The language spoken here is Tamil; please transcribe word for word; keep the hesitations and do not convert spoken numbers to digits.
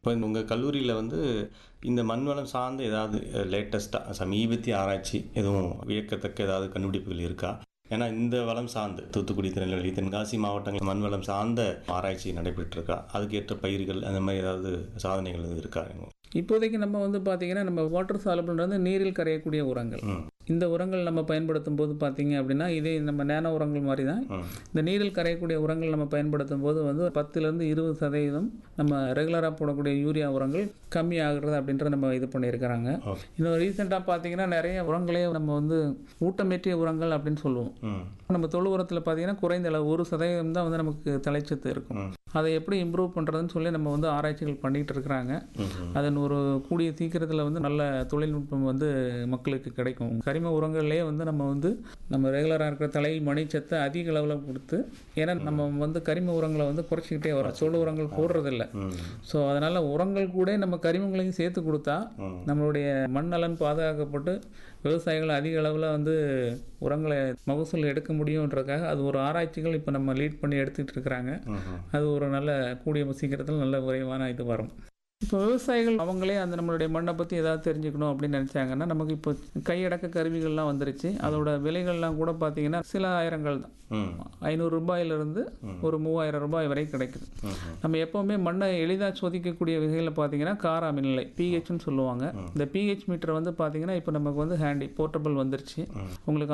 இப்போ உங்கள் கல்லூரியில் வந்து இந்த மண்வளம் சார்ந்த ஏதாவது லேட்டஸ்ட்டாக சமீபத்திய ஆராய்ச்சி எதுவும் வியக்கத்தக்க ஏதாவது கண்டுபிடிப்புகள் இருக்கா? ஏன்னா இந்த வளம் சார்ந்து தூத்துக்குடி, திருநெல்வேலி, தென்காசி மாவட்டங்கள் மண்வளம் சார்ந்த ஆராய்ச்சி நடைபெற்றிருக்கா? அதுக்கேற்ற பயிர்கள் அந்த மாதிரி ஏதாவது சாதனைகள் எதுவும் இருக்கா? இப்போதைக்கு நம்ம வந்து பார்த்தீங்கன்னா நம்ம வாட்டர் சாலபிள்ன்றது நீரில் கரையக்கூடிய உரங்கள். இந்த உரங்கள் நம்ம பயன்படுத்தும் போது பார்த்தீங்க அப்படின்னா இதே நம்ம நேனோ உரங்கள் மாதிரி தான். இந்த நீரில் கரையக்கூடிய உரங்கள் நம்ம பயன்படுத்தும் போது வந்து பத்துலேருந்து இருபது சதவீதம் நம்ம ரெகுலராக போடக்கூடிய யூரியா உரங்கள் கம்மி ஆகுறது அப்படின்றத நம்ம இது பண்ணியிருக்கிறாங்க. இன்னும் ரீசெண்டாக பார்த்தீங்கன்னா நிறைய உரங்களே நம்ம வந்து ஊட்டமேற்றிய உரங்கள் அப்படின்னு சொல்லுவோம். நம்ம தொழு உரத்தில் பார்த்தீங்கன்னா குறைந்த அளவு ஒரு சதவீதம் தான் வந்து நமக்கு தலைச்சத்து இருக்கும். அதை எப்படி இம்ப்ரூவ் பண்ணுறதுன்னு சொல்லி நம்ம வந்து ஆராய்ச்சிகள் பண்ணிகிட்டு இருக்கிறாங்க. அதன் ஒரு கூடிய சீக்கிரத்தில் வந்து நல்ல தொழில்நுட்பம் வந்து மக்களுக்கு கிடைக்கும். கரிம உரங்கள்லேயே வந்து நம்ம வந்து நம்ம ரெகுலராக இருக்கிற தலை மணிச்சத்தை அதிக அளவில் கொடுத்து, ஏன்னா நம்ம வந்து கரிம உரங்களை வந்து குறைச்சிக்கிட்டே வரோம், தொழு உரங்கள் போடுறதில்ல. ஸோ அதனால் உரங்கள் கூட நம்ம கரிமங்களையும் சேர்த்து கொடுத்தா நம்மளுடைய மண் நலன் பாதுகாக்கப்பட்டு விவசாயிகள் அதிக அளவில் வந்து உரங்களை மகசூல் எடுக்க முடியுன்றதுக்காக அது ஒரு ஆராய்ச்சிகள் இப்போ நம்ம லீட் பண்ணி எடுத்துகிட்டு இருக்கிறாங்க. அது ஒரு நல்ல கூடிய சீக்கிரத்தில் நல்ல விரைவான இது வரும். இப்போ விவசாயிகள் அவங்களே அந்த நம்மளுடைய மண்ணை பற்றி ஏதாவது தெரிஞ்சுக்கணும் அப்படின்னு நினச்சாங்கன்னா நமக்கு இப்போ கையடக்க கருவிகள்லாம் வந்துருச்சு. அதோட விலைகள்லாம் கூட பார்த்தீங்கன்னா சில ஆயிரங்கள் தான். ஐநூறு ரூபாயிலிருந்து ஒரு மூவாயிரம் ரூபாய் வரை கிடைக்குது. நம்ம எப்போவுமே மண்ணை எளிதாக சோதிக்கக்கூடிய வகையில் பார்த்தீங்கன்னா காரா மின்னிலை பிஹெச்னு சொல்லுவாங்க. இந்த பிஹெச் மீட்டர் வந்து பார்த்தீங்கன்னா இப்போ நமக்கு வந்து ஹேண்டி போர்ட்டபிள் வந்துருச்சு. உங்களுக்கு